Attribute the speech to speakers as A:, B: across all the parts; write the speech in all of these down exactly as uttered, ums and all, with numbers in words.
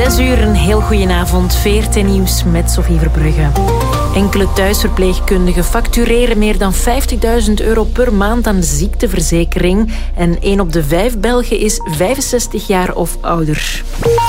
A: Zes uur, een heel goedenavond. V R T Nieuws met Sophie Verbrugge. Enkele thuisverpleegkundigen factureren meer dan vijftigduizend euro per maand aan de ziekteverzekering. En één op de vijf Belgen is vijfenzestig jaar of ouder.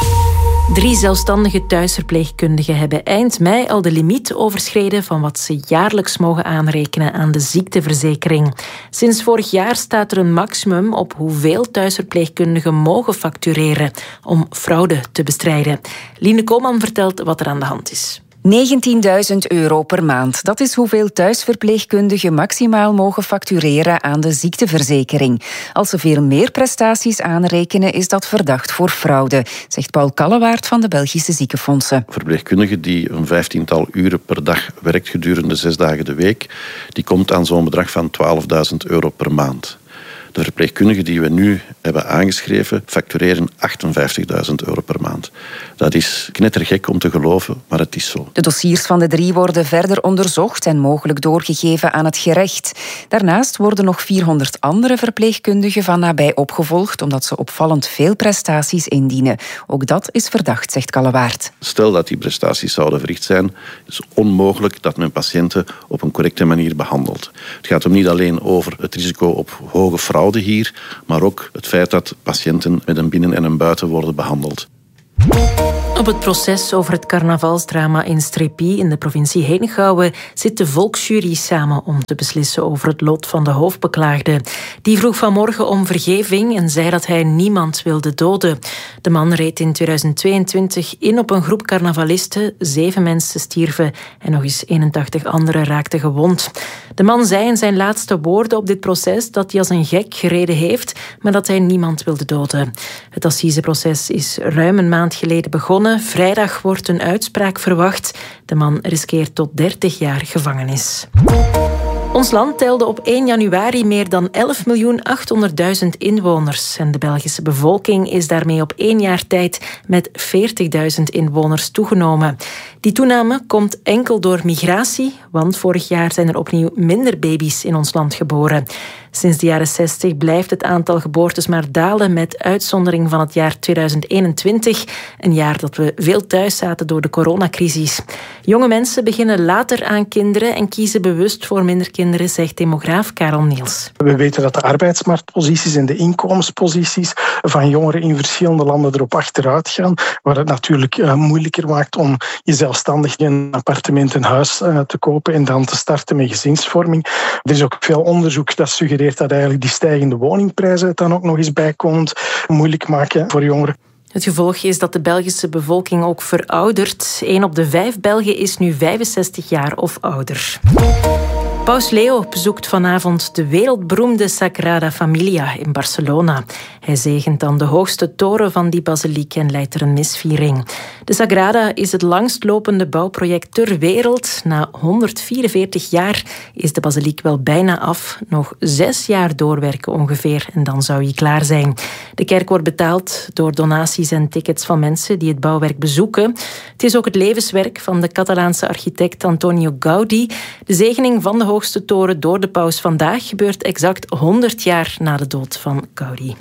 A: Drie zelfstandige thuisverpleegkundigen hebben eind mei al de limiet overschreden van wat ze jaarlijks mogen aanrekenen aan de ziekteverzekering. Sinds vorig jaar staat er een maximum op hoeveel thuisverpleegkundigen mogen factureren om fraude te bestrijden. Line Koolman vertelt wat er aan de hand is.
B: negentienduizend euro per maand. Dat is hoeveel thuisverpleegkundigen maximaal mogen factureren aan de ziekteverzekering. Als ze veel meer prestaties aanrekenen, is dat verdacht voor fraude, zegt Paul Kallewaert van de Belgische Ziekenfondsen.
C: Verpleegkundige die een vijftiental uren per dag werkt gedurende zes dagen de week, die komt aan zo'n bedrag van twaalfduizend euro per maand. De verpleegkundigen die we nu hebben aangeschreven factureren achtenvijftigduizend euro per maand. Dat is knettergek om te geloven, maar het is zo.
B: De dossiers van de drie worden verder onderzocht en mogelijk doorgegeven aan het gerecht. Daarnaast worden nog vierhonderd andere verpleegkundigen van nabij opgevolgd, omdat ze opvallend veel prestaties indienen. Ook dat is verdacht, zegt Kallewaert.
C: Stel dat die prestaties zouden verricht zijn, is het onmogelijk dat men patiënten op een correcte manier behandelt. Het gaat hem niet alleen over het risico op hoge fraude hier, maar ook het feit dat patiënten met een binnen- en een buiten worden behandeld.
A: Op het proces over het carnavalsdrama in Strépy in de provincie Henegouwen zit de volksjury samen om te beslissen over het lot van de hoofdbeklaagde. Die vroeg vanmorgen om vergeving en zei dat hij niemand wilde doden. De man reed in tweeduizend tweeëntwintig in op een groep carnavalisten. Zeven mensen stierven en nog eens eenentachtig anderen raakten gewond. De man zei in zijn laatste woorden op dit proces dat hij als een gek gereden heeft, maar dat hij niemand wilde doden. Het assiseproces is ruim een maand geleden begonnen. Vrijdag wordt een uitspraak verwacht. De man riskeert tot dertig jaar gevangenis. Ons land telde op één januari meer dan elf miljoen achthonderdduizend inwoners. En de Belgische bevolking is daarmee op één jaar tijd met veertigduizend inwoners toegenomen. Die toename komt enkel door migratie, want vorig jaar zijn er opnieuw minder baby's in ons land geboren. Sinds de jaren zestig blijft het aantal geboortes maar dalen, met uitzondering van het jaar tweeduizend eenentwintig, een jaar dat we veel thuis zaten door de coronacrisis. Jonge mensen beginnen later aan kinderen en kiezen bewust voor minder kinderen, zegt demograaf Karel Niels.
D: We weten dat de arbeidsmarktposities en de inkomensposities van jongeren in verschillende landen erop achteruit gaan, waar het natuurlijk uh, moeilijker maakt om je zelfstandig een appartement, een huis uh, te kopen en dan te starten met gezinsvorming. Er is ook veel onderzoek dat suggereert dat eigenlijk die stijgende woningprijzen het dan ook nog eens bijkomend moeilijk maken voor jongeren.
A: Het gevolg is dat de Belgische bevolking ook veroudert. Eén op de vijf Belgen is nu vijfenzestig jaar of ouder. Paus Leo bezoekt vanavond de wereldberoemde Sagrada Familia in Barcelona. Hij zegent dan de hoogste toren van die basiliek en leidt er een misviering. De Sagrada is het langstlopende bouwproject ter wereld. Na honderdvierenveertig jaar is de basiliek wel bijna af. Nog zes jaar doorwerken ongeveer en dan zou hij klaar zijn. De kerk wordt betaald door donaties en tickets van mensen die het bouwwerk bezoeken. Het is ook het levenswerk van de Catalaanse architect Antonio Gaudí. De zegening van de hoogste toren door de paus vandaag gebeurt exact honderd jaar na de dood van Gaudí.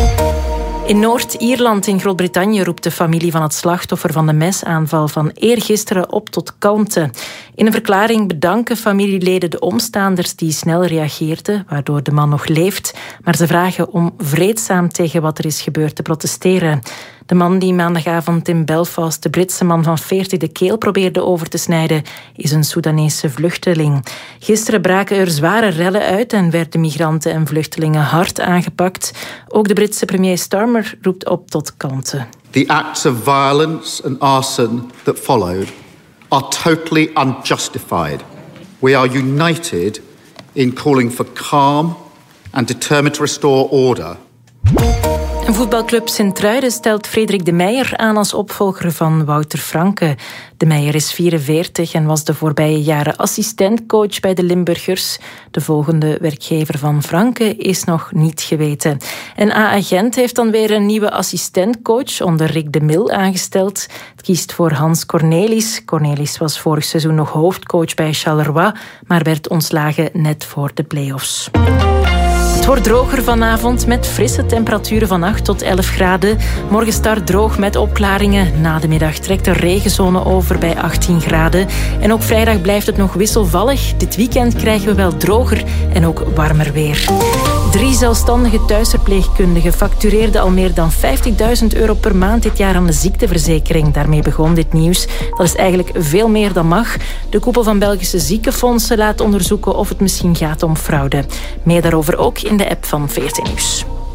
A: In Noord-Ierland in Groot-Brittannië roept de familie van het slachtoffer van de mesaanval van eergisteren op tot kalmte. In een verklaring bedanken familieleden de omstaanders die snel reageerden, waardoor de man nog leeft, maar ze vragen om vreedzaam tegen wat er is gebeurd te protesteren. De man die maandagavond in Belfast de Britse man van veertig de keel probeerde over te snijden, is een Soedanese vluchteling. Gisteren braken er zware rellen uit en werden migranten en vluchtelingen hard aangepakt. Ook de Britse premier Starmer roept op tot kalmte.
E: The acts of violence and arson that followed are totally unjustified. We are united in calling for calm and determined to restore order.
A: Een voetbalclub Sint-Truiden stelt Frederik de Meijer aan als opvolger van Wouter Franke. De Meijer is vierenveertig en was de voorbije jaren assistentcoach bij de Limburgers. De volgende werkgever van Franke is nog niet geweten. En A Gent heeft dan weer een nieuwe assistentcoach onder Rick de Mil aangesteld. Het kiest voor Hans Cornelis. Cornelis was vorig seizoen nog hoofdcoach bij Charleroi, maar werd ontslagen net voor de play-offs. Het Het wordt droger vanavond met frisse temperaturen van acht tot elf graden. Morgen start droog met opklaringen. Na de middag trekt de regenzone over bij achttien graden. En ook vrijdag blijft het nog wisselvallig. Dit weekend krijgen we wel droger en ook warmer weer. Drie zelfstandige thuisverpleegkundigen factureerden al meer dan vijftigduizend euro per maand dit jaar aan de ziekteverzekering. Daarmee begon dit nieuws. Dat is eigenlijk veel meer dan mag. De koepel van Belgische ziekenfondsen laat onderzoeken of het misschien gaat om fraude. Meer daarover ook in de app van V R T Nieuws.